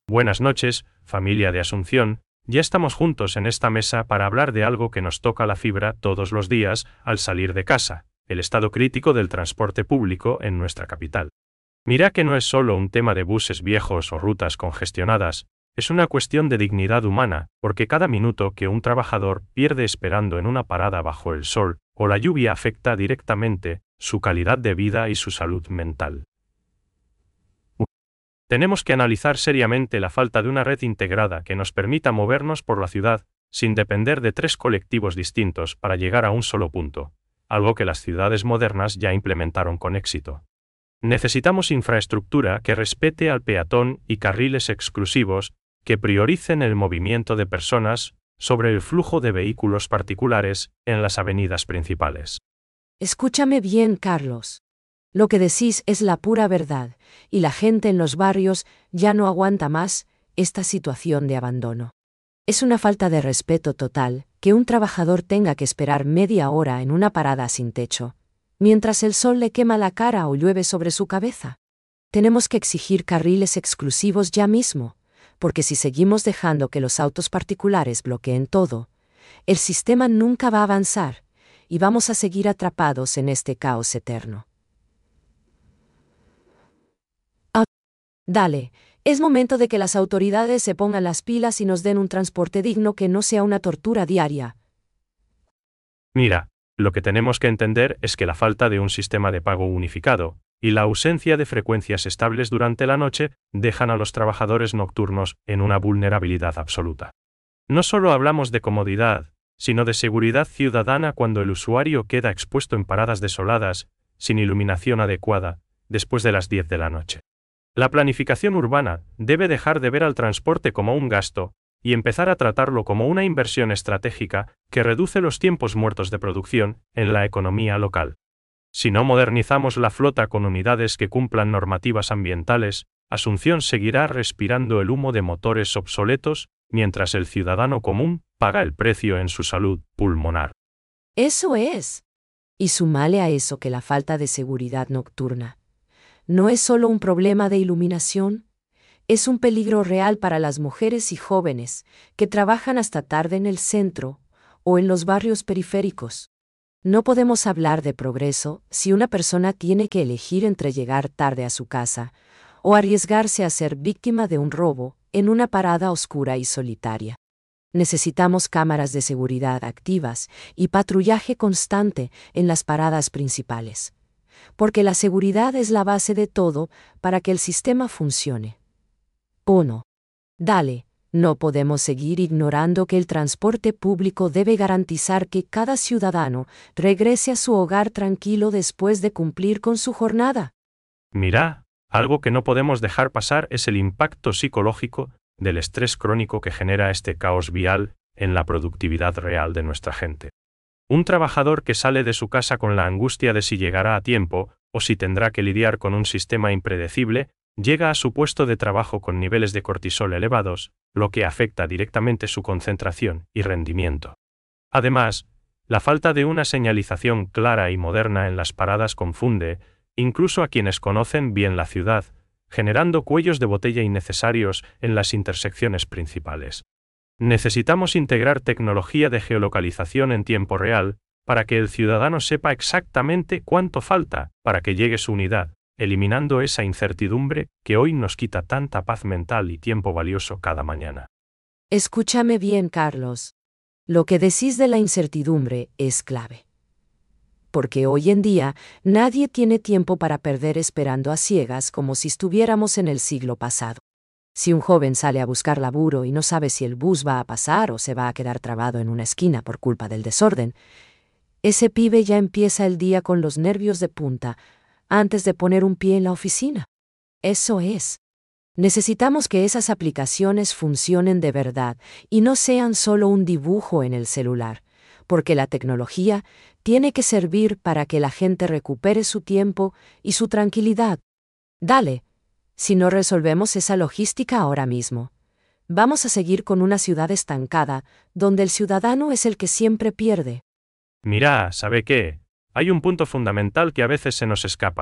Buenas noches, familia de Asunción, ya estamos juntos en esta mesa para hablar de algo que nos toca la fibra todos los días al salir de casa, el estado crítico del transporte público en nuestra capital. Mira que no es solo un tema de buses viejos o rutas congestionadas, es una cuestión de dignidad humana, porque cada minuto que un trabajador pierde esperando en una parada bajo el sol o la lluvia afecta directamente su calidad de vida y su salud mental. Tenemos que analizar seriamente la falta de una red integrada que nos permita movernos por la ciudad, sin depender de tres colectivos distintos para llegar a un solo punto, algo que las ciudades modernas ya implementaron con éxito. Necesitamos infraestructura que respete al peatón y carriles exclusivos que prioricen el movimiento de personas sobre el flujo de vehículos particulares en las avenidas principales. Escúchame bien, Carlos. Lo que decís es la pura verdad, y la gente en los barrios ya no aguanta más esta situación de abandono. Es una falta de respeto total que un trabajador tenga que esperar media hora en una parada sin techo, mientras el sol le quema la cara o llueve sobre su cabeza. Tenemos que exigir carriles exclusivos ya mismo, porque si seguimos dejando que los autos particulares bloqueen todo, el sistema nunca va a avanzar, y vamos a seguir atrapados en este caos eterno. Dale, es momento de que las autoridades se pongan las pilas y nos den un transporte digno que no sea una tortura diaria. Mira, lo que tenemos que entender es que la falta de un sistema de pago unificado y la ausencia de frecuencias estables durante la noche dejan a los trabajadores nocturnos en una vulnerabilidad absoluta. No solo hablamos de comodidad, sino de seguridad ciudadana cuando el usuario queda expuesto en paradas desoladas, sin iluminación adecuada, después de las 10 de la noche. La planificación urbana debe dejar de ver al transporte como un gasto y empezar a tratarlo como una inversión estratégica que reduce los tiempos muertos de producción en la economía local. Si no modernizamos la flota con unidades que cumplan normativas ambientales, Asunción seguirá respirando el humo de motores obsoletos, mientras el ciudadano común paga el precio en su salud pulmonar. Eso es. Y sumale a eso que la falta de seguridad nocturna no es solo un problema de iluminación, es un peligro real para las mujeres y jóvenes que trabajan hasta tarde en el centro o en los barrios periféricos. No podemos hablar de progreso si una persona tiene que elegir entre llegar tarde a su casa o arriesgarse a ser víctima de un robo en una parada oscura y solitaria. Necesitamos cámaras de seguridad activas y patrullaje constante en las paradas principales, porque la seguridad es la base de todo para que el sistema funcione. 1. Dale, no podemos seguir ignorando que el transporte público debe garantizar que cada ciudadano regrese a su hogar tranquilo después de cumplir con su jornada. Mira, algo que no podemos dejar pasar es el impacto psicológico del estrés crónico que genera este caos vial en la productividad real de nuestra gente. Un trabajador que sale de su casa con la angustia de si llegará a tiempo o si tendrá que lidiar con un sistema impredecible, llega a su puesto de trabajo con niveles de cortisol elevados, lo que afecta directamente su concentración y rendimiento. Además, la falta de una señalización clara y moderna en las paradas confunde, incluso a quienes conocen bien la ciudad, generando cuellos de botella innecesarios en las intersecciones principales. Necesitamos integrar tecnología de geolocalización en tiempo real para que el ciudadano sepa exactamente cuánto falta para que llegue su unidad, eliminando esa incertidumbre que hoy nos quita tanta paz mental y tiempo valioso cada mañana. Escúchame bien, Carlos. Lo que decís de la incertidumbre es clave. Porque hoy en día nadie tiene tiempo para perder esperando a ciegas como si estuviéramos en el siglo pasado. Si un joven sale a buscar laburo y no sabe si el bus va a pasar o se va a quedar trabado en una esquina por culpa del desorden, ese pibe ya empieza el día con los nervios de punta antes de poner un pie en la oficina. Eso es. Necesitamos que esas aplicaciones funcionen de verdad y no sean solo un dibujo en el celular, porque la tecnología tiene que servir para que la gente recupere su tiempo y su tranquilidad. Dale. Si no resolvemos esa logística ahora mismo, vamos a seguir con una ciudad estancada, donde el ciudadano es el que siempre pierde. Mira, ¿sabe qué? Hay un punto fundamental que a veces se nos escapa.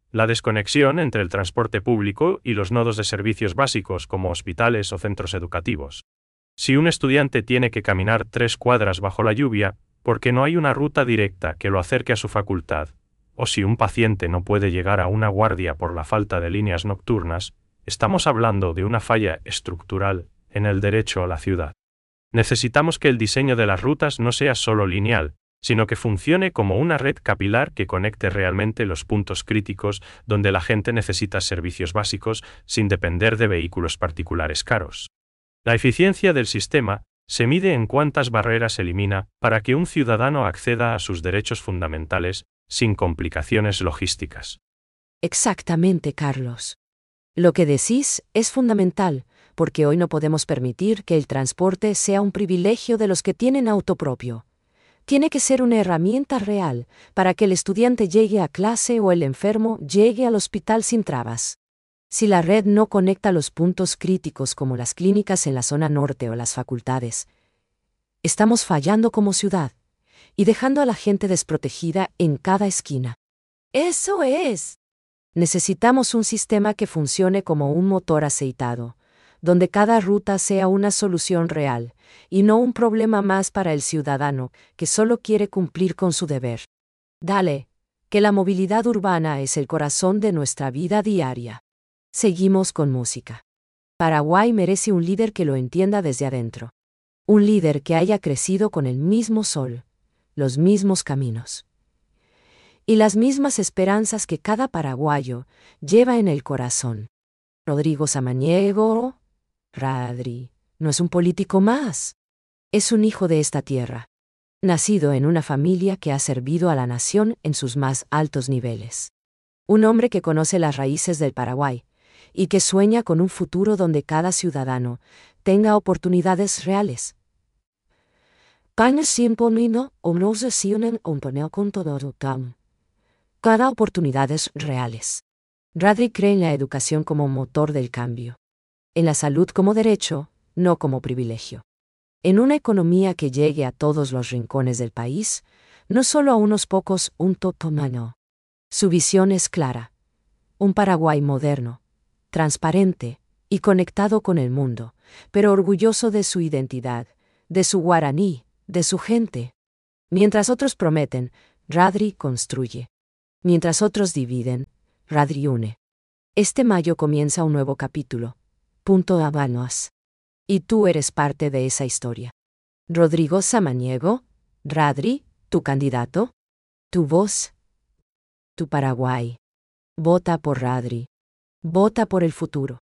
La desconexión entre el transporte público y los nodos de servicios básicos como hospitales o centros educativos. Si un estudiante tiene que caminar 3 cuadras bajo la lluvia, porque no hay una ruta directa que lo acerque a su facultad, o si un paciente no puede llegar a una guardia por la falta de líneas nocturnas, estamos hablando de una falla estructural en el derecho a la ciudad. Necesitamos que el diseño de las rutas no sea solo lineal, sino que funcione como una red capilar que conecte realmente los puntos críticos donde la gente necesita servicios básicos sin depender de vehículos particulares caros. La eficiencia del sistema se mide en cuántas barreras elimina para que un ciudadano acceda a sus derechos fundamentales sin complicaciones logísticas. Exactamente, Carlos. Lo que decís es fundamental, porque hoy no podemos permitir que el transporte sea un privilegio de los que tienen auto propio. Tiene que ser una herramienta real para que el estudiante llegue a clase o el enfermo llegue al hospital sin trabas. Si la red no conecta los puntos críticos como las clínicas en la zona norte o las facultades, estamos fallando como ciudad y dejando a la gente desprotegida en cada esquina. ¡Eso es! Necesitamos un sistema que funcione como un motor aceitado, donde cada ruta sea una solución real y no un problema más para el ciudadano que solo quiere cumplir con su deber. Dale, que la movilidad urbana es el corazón de nuestra vida diaria. Seguimos con música. Paraguay merece un líder que lo entienda desde adentro. Un líder que haya crecido con el mismo sol, los mismos caminos y las mismas esperanzas que cada paraguayo lleva en el corazón. Rodrigo Samaniego, Radri, no es un político más. Es un hijo de esta tierra, nacido en una familia que ha servido a la nación en sus más altos niveles. Un hombre que conoce las raíces del Paraguay y que sueña con un futuro donde cada ciudadano tenga oportunidades reales. Cada oportunidades reales. Radri cree en la educación como motor del cambio. En la salud como derecho, no como privilegio. En una economía que llegue a todos los rincones del país, no solo a unos pocos, un totomano. Su visión es clara. Un Paraguay moderno, transparente y conectado con el mundo, pero orgulloso de su identidad, de su guaraní, de su gente. Mientras otros prometen, Radri construye. Mientras otros dividen, Radri une. Este mayo comienza un nuevo capítulo. Punto Habanos. Y tú eres parte de esa historia. Rodrigo Samaniego, Radri, tu candidato, tu voz, tu Paraguay. Vota por Radri. Vota por el futuro.